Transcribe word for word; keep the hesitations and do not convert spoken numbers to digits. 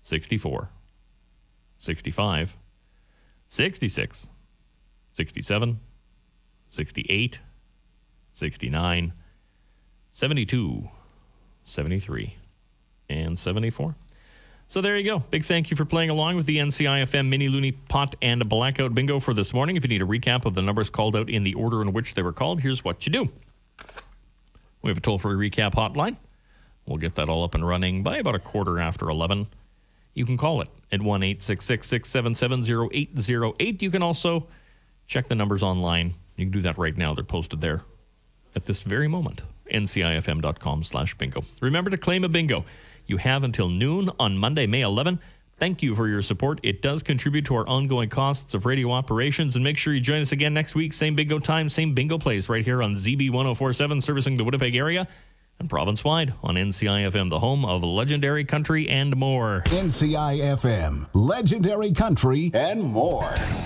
sixty-four, sixty-five, sixty-six, sixty-seven, sixty-eight, sixty-nine, seventy-two, seventy-three, and seventy-four. So there you go. Big thank you for playing along with the N C I F M Mini Looney Pot and Blackout Bingo for this morning. If you need a recap of the numbers called out in the order in which they were called, here's what you do. We have a toll-free recap hotline. We'll get that all up and running by about a quarter after eleven. You can call it at one eight six six, six seven seven, zero eight zero eight. You can also check the numbers online. You can do that right now. They're posted there at this very moment. N C I F M dot com slash bingo. Remember to claim a bingo. You have until noon on Monday, May eleventh. Thank you for your support. It does contribute to our ongoing costs of radio operations. And make sure you join us again next week. Same bingo time, same bingo place right here on Z B one oh four point seven, servicing the Winnipeg area and province-wide on N C I F M, the home of legendary country and more. N C I F M, legendary country and more.